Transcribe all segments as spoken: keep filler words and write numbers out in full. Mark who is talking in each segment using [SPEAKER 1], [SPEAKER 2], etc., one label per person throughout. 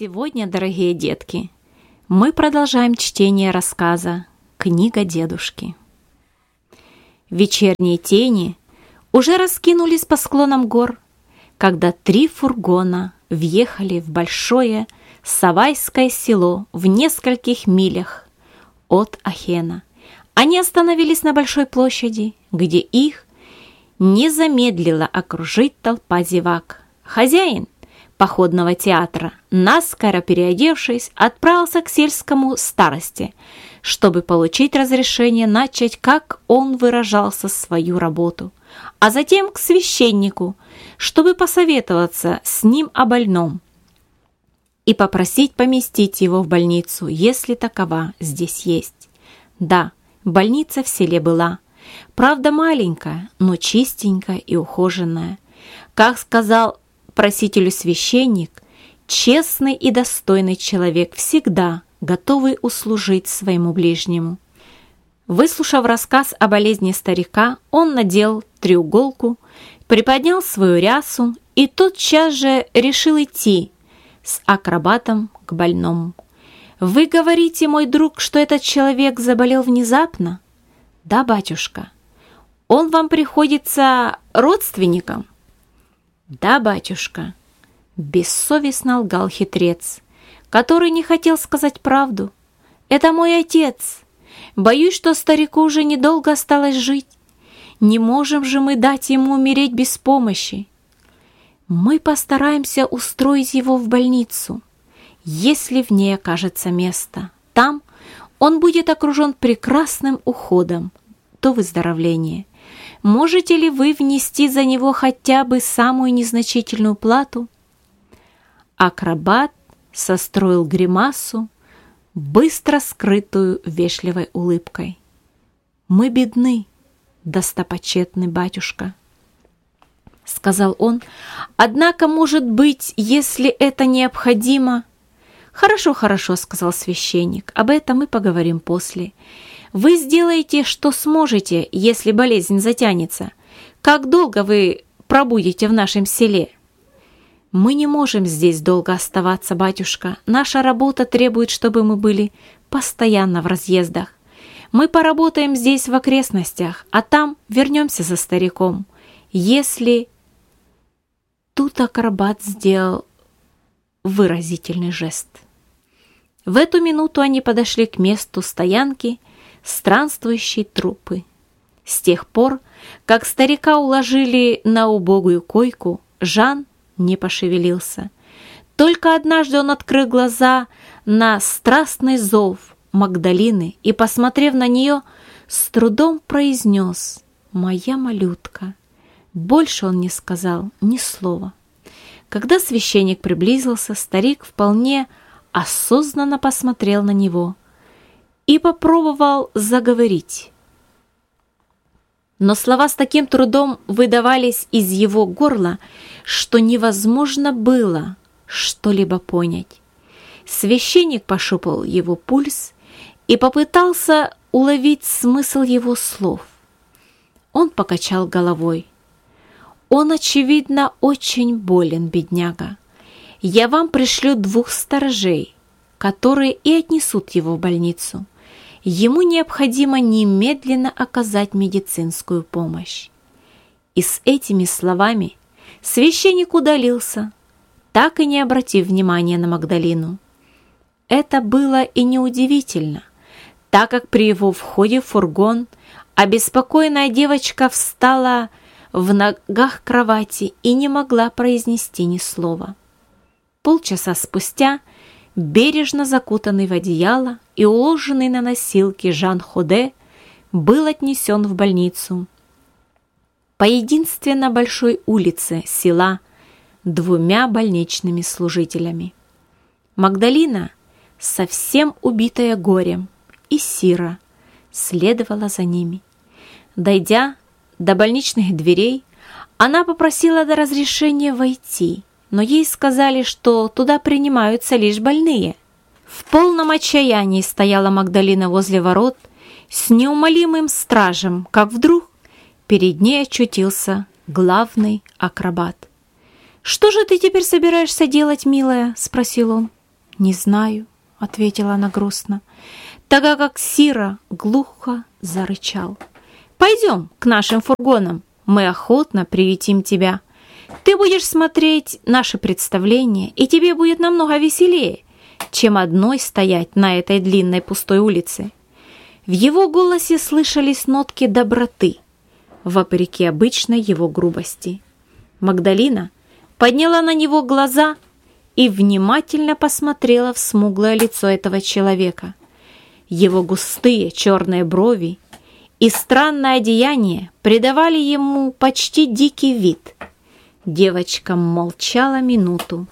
[SPEAKER 1] Сегодня, дорогие детки, мы продолжаем чтение рассказа «Книга дедушки». Вечерние тени уже раскинулись по склонам гор, когда три фургона въехали в большое Савайское село в нескольких милях от Ахена. Они остановились на большой площади, где их не замедлила окружить толпа зевак. Хозяин походного театра, наскоро переодевшись, отправился к сельскому старосте, чтобы получить разрешение начать, как он выражался, свою работу, а затем к священнику, чтобы посоветоваться с ним о больном и попросить поместить его в больницу, если такова здесь есть. Да, больница в селе была, правда маленькая, но чистенькая и ухоженная. Как сказал просителю священник, честный и достойный человек, всегда готовый услужить своему ближнему. Выслушав рассказ о болезни старика, он надел треуголку, приподнял свою рясу и тотчас же решил идти с акробатом к больному. «Вы говорите, мой друг, что этот человек заболел внезапно?» «Да, батюшка». «Он вам приходится родственником?» «Да, батюшка», — бессовестно лгал хитрец, который не хотел сказать правду. «Это мой отец. Боюсь, что старику уже недолго осталось жить. Не можем же мы дать ему умереть без помощи. Мы постараемся устроить его в больницу, если в ней окажется место. Там он будет окружен прекрасным уходом до выздоровления. Можете ли вы внести за него хотя бы самую незначительную плату?» Акробат состроил гримасу, быстро скрытую вежливой улыбкой. «Мы бедны, достопочетный батюшка», — сказал он. «Однако, может быть, если это необходимо...» «Хорошо, хорошо», — сказал священник, — «об этом мы поговорим после. Вы сделаете, что сможете, если болезнь затянется. Как долго вы пробудете в нашем селе?» «Мы не можем здесь долго оставаться, батюшка. Наша работа требует, чтобы мы были постоянно в разъездах. Мы поработаем здесь в окрестностях, а там вернемся за стариком. Если...» Тут акробат сделал выразительный жест. В эту минуту они подошли к месту стоянки странствующей труппы. С тех пор, как старика уложили на убогую койку, Жан не пошевелился. Только однажды он открыл глаза на страстный зов Магдалины и, посмотрев на нее, с трудом произнес: «Моя малютка». Больше он не сказал ни слова. Когда священник приблизился, старик вполне осознанно посмотрел на него и попробовал заговорить. Но слова с таким трудом выдавались из его горла, что невозможно было что-либо понять. Священник пощупал его пульс и попытался уловить смысл его слов. Он покачал головой. «Он, очевидно, очень болен, бедняга. Я вам пришлю двух сторожей, которые и отнесут его в больницу. Ему необходимо немедленно оказать медицинскую помощь». И с этими словами священник удалился, так и не обратив внимания на Магдалину. Это было и неудивительно, так как при его входе в фургон обеспокоенная девочка встала в ногах кровати и не могла произнести ни слова. Полчаса спустя, бережно закутанный в одеяло и уложенный на носилки Жан Ходе был отнесен в больницу по единственно большой улице села двумя больничными служителями. Магдалина, совсем убитая горем, и Сира следовала за ними. Дойдя до больничных дверей, она попросила разрешения войти, но ей сказали, что туда принимаются лишь больные. В полном отчаянии стояла Магдалина возле ворот с неумолимым стражем, как вдруг перед ней очутился главный акробат. «Что же ты теперь собираешься делать, милая?» — спросил он. «Не знаю», — ответила она грустно, тогда как Сира глухо зарычал. «Пойдем к нашим фургонам, мы охотно приютим тебя. Ты будешь смотреть наши представления, и тебе будет намного веселее, чем одной стоять на этой длинной пустой улице». В его голосе слышались нотки доброты, вопреки обычной его грубости. Магдалина подняла на него глаза и внимательно посмотрела в смуглое лицо этого человека. Его густые черные брови и странное одеяние придавали ему почти дикий вид. Девочка молчала минуту.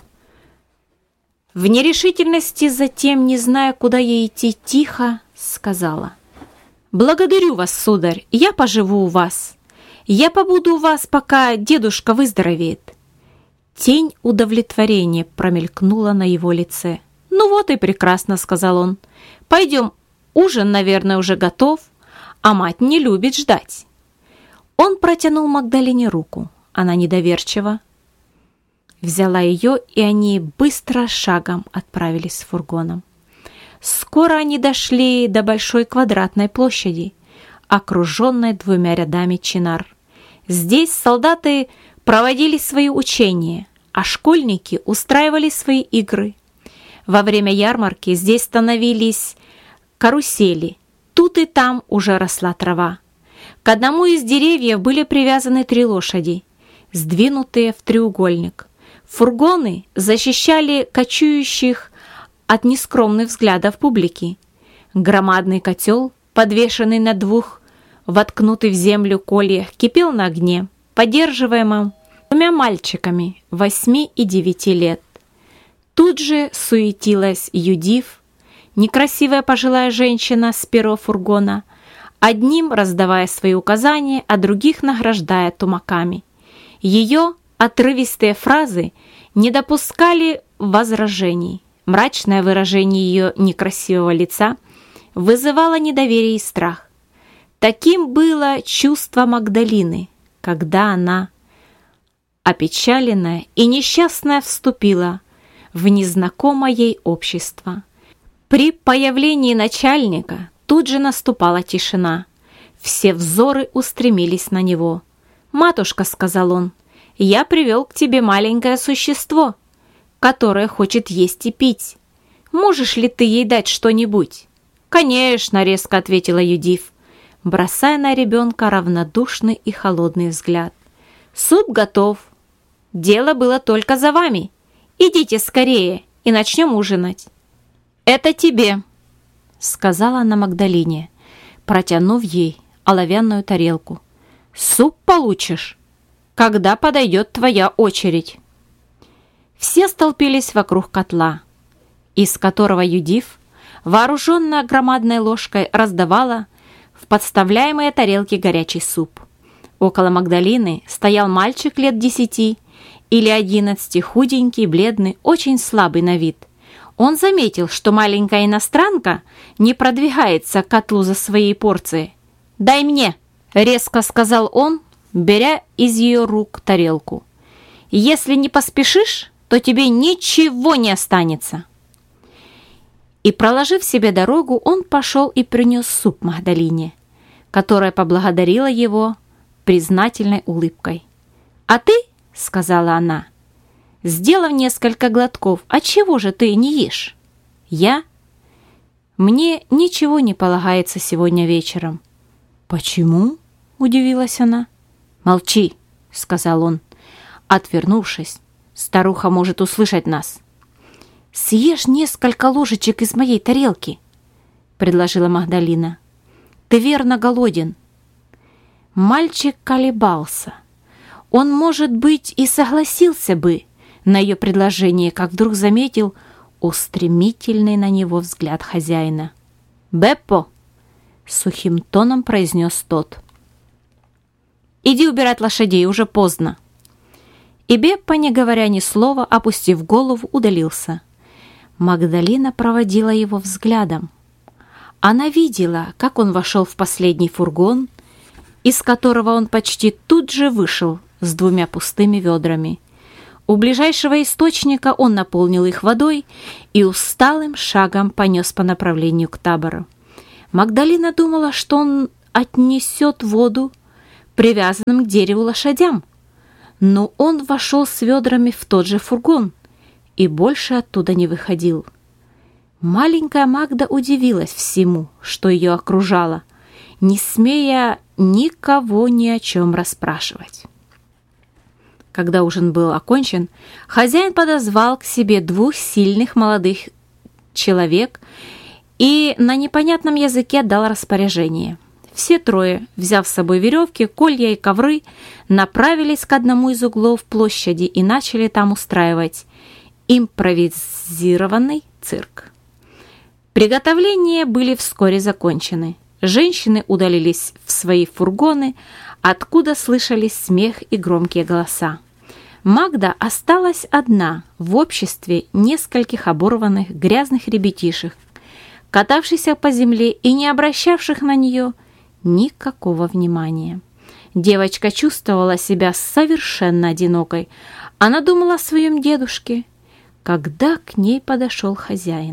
[SPEAKER 1] В нерешительности, затем, не зная, куда ей идти, тихо сказала: «Благодарю вас, сударь, я поживу у вас. Я побуду у вас, пока дедушка выздоровеет». Тень удовлетворения промелькнула на его лице. «Ну вот и прекрасно», — сказал он. «Пойдем, ужин, наверное, уже готов, а мать не любит ждать». Он протянул Магдалине руку. Она недоверчиво взяла ее, и они быстро шагом отправились с фургоном. Скоро они дошли до большой квадратной площади, окруженной двумя рядами чинар. Здесь солдаты проводили свои учения, а школьники устраивали свои игры. Во время ярмарки здесь становились карусели. Тут и там уже росла трава. К одному из деревьев были привязаны три лошади, сдвинутые в треугольник. Фургоны защищали кочующих от нескромных взглядов публики. Громадный котел, подвешенный на двух воткнутый в землю кольях, кипел на огне, поддерживаемом двумя мальчиками восьми и девяти лет. Тут же суетилась Юдив, некрасивая пожилая женщина с первого фургона, одним раздавая свои указания, а других награждая тумаками. Ее отрывистые фразы не допускали возражений. Мрачное выражение ее некрасивого лица вызывало недоверие и страх. Таким было чувство Магдалины, когда она, опечаленная и несчастная, вступила в незнакомое ей общество. При появлении начальника тут же наступала тишина. Все взоры устремились на него. «Матушка», — сказал он, — «я привел к тебе маленькое существо, которое хочет есть и пить. Можешь ли ты ей дать что-нибудь?» «Конечно», — резко ответила Юдив, бросая на ребенка равнодушный и холодный взгляд. «Суп готов. Дело было только за вами. Идите скорее и начнем ужинать». «Это тебе», — сказала она Магдалине, протянув ей оловянную тарелку. «Суп получишь, когда подойдет твоя очередь». Все столпились вокруг котла, из которого Юдив, вооруженная громадной ложкой, раздавала в подставляемые тарелки горячий суп. Около Магдалины стоял мальчик лет десяти или одиннадцати, худенький, бледный, очень слабый на вид. Он заметил, что маленькая иностранка не продвигается к котлу за своей порцией. «Дай мне!» — резко сказал он, беря из ее рук тарелку. «Если не поспешишь, то тебе ничего не останется». И, проложив себе дорогу, он пошел и принес суп Магдалине, которая поблагодарила его признательной улыбкой. «А ты, — сказала она, — сделав несколько глотков, отчего же ты не ешь?» «Я? Мне ничего не полагается сегодня вечером». «Почему?» — удивилась она. «Молчи, — сказал он, отвернувшись. Старуха может услышать нас». «Съешь несколько ложечек из моей тарелки», — предложила Магдалина. «Ты верно голоден». Мальчик колебался. Он, может быть, и согласился бы на ее предложение, как вдруг заметил устремительный на него взгляд хозяина. «Беппо!» — сухим тоном произнес тот. «Иди убирать лошадей, уже поздно». И Беппо, не говоря ни слова, опустив голову, удалился. Магдалина проводила его взглядом. Она видела, как он вошел в последний фургон, из которого он почти тут же вышел с двумя пустыми ведрами. У ближайшего источника он наполнил их водой и усталым шагом понес по направлению к табору. Магдалина думала, что он отнесет воду привязанным к дереву лошадям, но он вошел с ведрами в тот же фургон и больше оттуда не выходил. Маленькая Магда удивилась всему, что ее окружало, не смея никого ни о чем расспрашивать. Когда ужин был окончен, хозяин подозвал к себе двух сильных молодых человек и на непонятном языке дал распоряжение. Все трое, взяв с собой веревки, колья и ковры, направились к одному из углов площади и начали там устраивать импровизированный цирк. Приготовления были вскоре закончены. Женщины удалились в свои фургоны, откуда слышались смех и громкие голоса. Магда осталась одна в обществе нескольких оборванных грязных ребятишек, катавшихся по земле и не обращавших на нее никакого внимания. Девочка чувствовала себя совершенно одинокой. Она думала о своем дедушке, когда к ней подошел хозяин.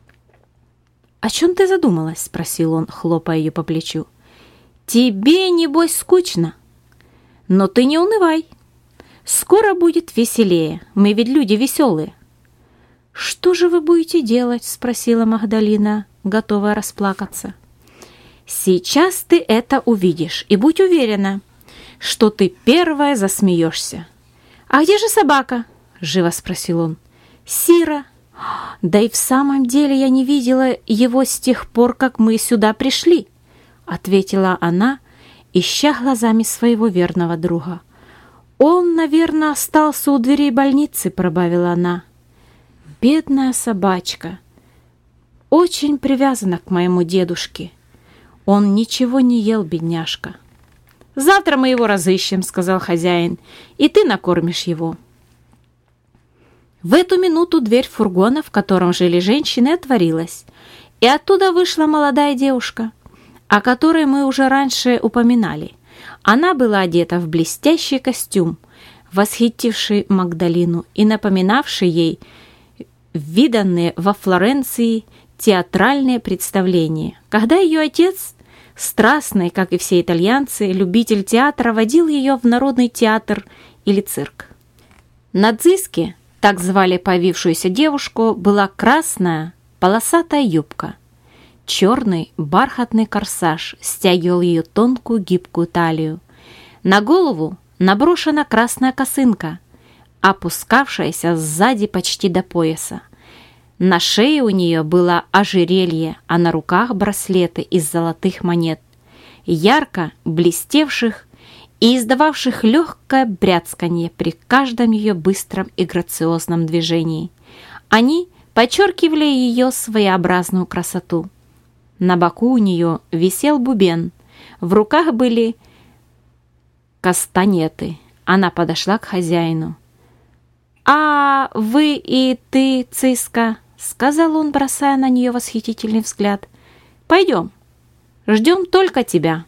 [SPEAKER 1] «О чем ты задумалась?» — спросил он, хлопая ее по плечу. «Тебе, небось, скучно? Но ты не унывай. Скоро будет веселее. Мы ведь люди веселые». «Что же вы будете делать?» — спросила Магдалина, готовая расплакаться. «Сейчас ты это увидишь, и будь уверена, что ты первая засмеешься». «А где же собака?» — живо спросил он. «Сира. Да и в самом деле я не видела его с тех пор, как мы сюда пришли», — ответила она, ища глазами своего верного друга. «Он, наверное, остался у дверей больницы», — прибавила она. «Бедная собачка. Очень привязана к моему дедушке. Он ничего не ел, бедняжка». «Завтра мы его разыщем», — сказал хозяин, — «и ты накормишь его». В эту минуту дверь фургона, в котором жили женщины, отворилась, и оттуда вышла молодая девушка, о которой мы уже раньше упоминали. Она была одета в блестящий костюм, восхитивший Магдалину и напоминавший ей виданные во Флоренции театральные представления, когда ее отец, страстный, как и все итальянцы, любитель театра, водил ее в народный театр или цирк. На дзиске, так звали появившуюся девушку, была красная полосатая юбка. Черный бархатный корсаж стягивал ее тонкую гибкую талию. На голову наброшена красная косынка, опускавшаяся сзади почти до пояса. На шее у нее было ожерелье, а на руках браслеты из золотых монет, ярко блестевших и издававших легкое бряцканье при каждом ее быстром и грациозном движении. Они подчеркивали ее своеобразную красоту. На боку у нее висел бубен, в руках были кастанеты. Она подошла к хозяину. «А вы и ты, Циска», — сказал он, бросая на нее восхитительный взгляд. «Пойдем, ждем только тебя».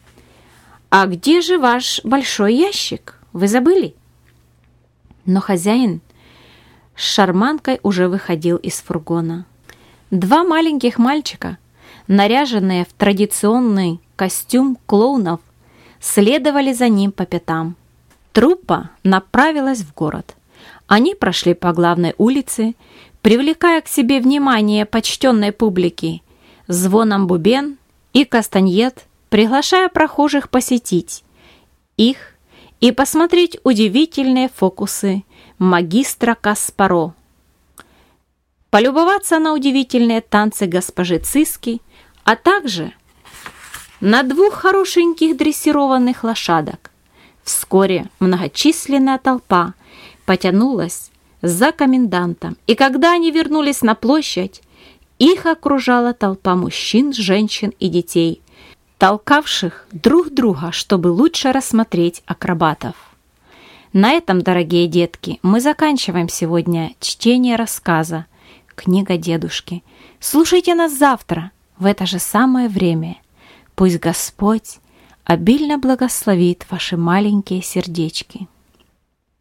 [SPEAKER 1] «А где же ваш большой ящик? Вы забыли?» Но хозяин с шарманкой уже выходил из фургона. Два маленьких мальчика, наряженные в традиционный костюм клоунов, следовали за ним по пятам. Труппа направилась в город. Они прошли по главной улице, привлекая к себе внимание почтенной публики звоном бубен и кастаньет, приглашая прохожих посетить их и посмотреть удивительные фокусы магистра Каспаро, полюбоваться на удивительные танцы госпожи Циски, а также на двух хорошеньких дрессированных лошадок. Вскоре многочисленная толпа потянулась за комендантом, и когда они вернулись на площадь, их окружала толпа мужчин, женщин и детей, толкавших друг друга, чтобы лучше рассмотреть акробатов. На этом, дорогие детки, мы заканчиваем сегодня чтение рассказа «Книга дедушки». Слушайте нас завтра в это же самое время. Пусть Господь обильно благословит ваши маленькие сердечки.